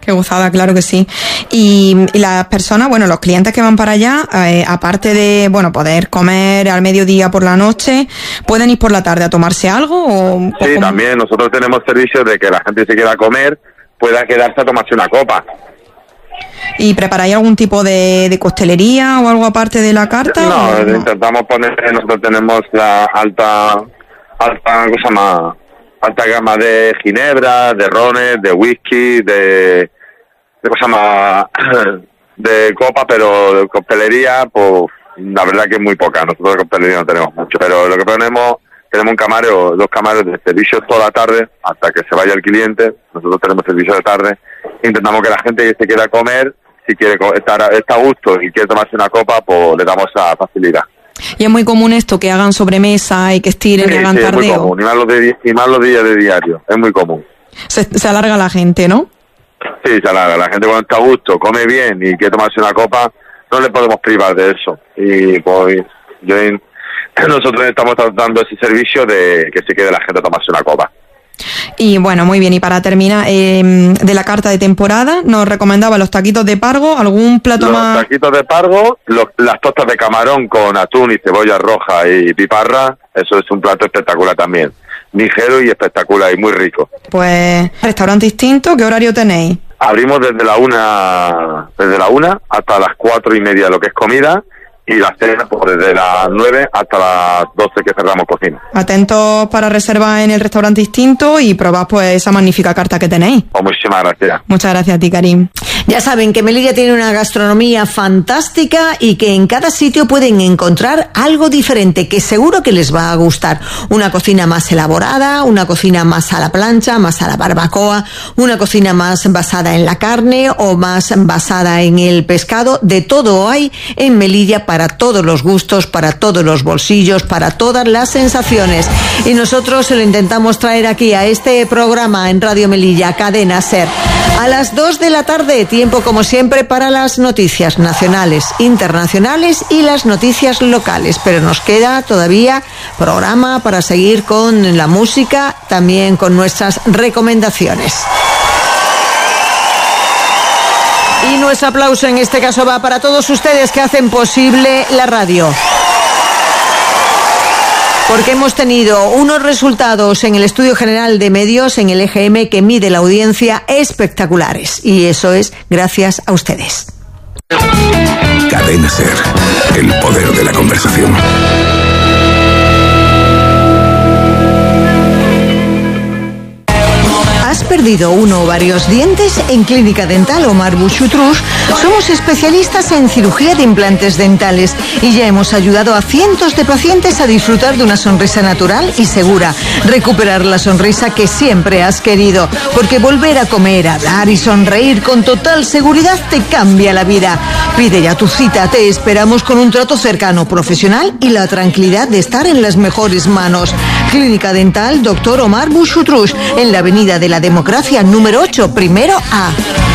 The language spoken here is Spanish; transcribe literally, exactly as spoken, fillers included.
Qué gozada, claro que sí. Y, y las personas, bueno, los clientes que van para allá, eh, aparte de, bueno, poder comer al mediodía por la noche, ¿pueden ir por la tarde a tomarse algo? O, sí, o también nosotros tenemos servicios de que la gente se quiera comer, pueda quedarse a tomarse una copa. ¿Y preparáis algún tipo de, de costelería o algo aparte de la carta? No, no? intentamos poner, nosotros tenemos la alta, alta, cosa más, alta gama de ginebra, de rones, de whisky, de, de cosas más, de copa, pero de costelería, pues la verdad que es muy poca. Nosotros de costelería no tenemos mucho, pero lo que ponemos, tenemos un camarero, dos camareros de servicio toda la tarde hasta que se vaya el cliente. Nosotros tenemos servicio de tarde. Intentamos que la gente que se quiera comer, si quiere estar está a gusto y quiere tomarse una copa, pues le damos esa facilidad. Y es muy común esto, que hagan sobremesa y que estiren, Sí, y hagan sí, tardeo. es muy común, y más los, de, y más los días de diario, es muy común. Se, se alarga la gente, ¿no? Sí, se alarga, la gente cuando está a gusto, come bien y quiere tomarse una copa, no le podemos privar de eso. Y pues yo, nosotros estamos dando ese servicio de que se quede la gente a tomarse una copa. Y bueno, muy bien, y para terminar, eh, de la carta de temporada, nos recomendaba los taquitos de pargo, algún plato los más... Los taquitos de pargo, los, las tostas de camarón con atún y cebolla roja y piparra, eso es un plato espectacular también, ligero y espectacular y muy rico. Pues, restaurante distinto, ¿qué horario tenéis? Abrimos desde la una, desde la una hasta las cuatro y media lo que es comida, y la cena pues desde las nueve hasta las doce que cerramos cocina. Atentos para reservar en el restaurante distinto y probad pues esa magnífica carta que tenéis. Pues muchísimas gracias. Muchas gracias a ti, Karim. Ya saben que Melilla tiene una gastronomía fantástica y que en cada sitio pueden encontrar algo diferente que seguro que les va a gustar. Una cocina más elaborada, una cocina más a la plancha, más a la barbacoa, una cocina más basada en la carne o más basada en el pescado. De todo hay en Melilla para para todos los gustos, para todos los bolsillos, para todas las sensaciones. Y nosotros se lo intentamos traer aquí a este programa en Radio Melilla, Cadena SER. A las dos de la tarde, tiempo como siempre para las noticias nacionales, internacionales y las noticias locales. Pero nos queda todavía programa para seguir con la música, también con nuestras recomendaciones. Y nuestro aplauso en este caso va para todos ustedes que hacen posible la radio. Porque hemos tenido unos resultados en el Estudio General de Medios, en el E G M, que mide la audiencia, espectaculares. Y eso es gracias a ustedes. Cadena SER, el poder de la conversación. ¿Has perdido uno o varios dientes? En Clínica Dental Omar Bouchoutrouche somos especialistas en cirugía de implantes dentales y ya hemos ayudado a cientos de pacientes a disfrutar de una sonrisa natural y segura, recuperar la sonrisa que siempre has querido, porque volver a comer, hablar y sonreír con total seguridad te cambia la vida. Pide ya tu cita, te esperamos con un trato cercano, profesional y la tranquilidad de estar en las mejores manos. Clínica Dental Doctor Omar Bouchoutrouche, en la avenida de la Democracia número ocho, primero A.